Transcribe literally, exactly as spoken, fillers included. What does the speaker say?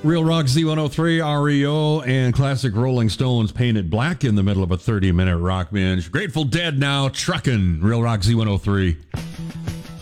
Real Rock Z one oh three, R E O, and classic Rolling Stones Painted Black in the middle of a thirty-minute rock binge. Grateful Dead now, truckin'. Real Rock Z one oh three.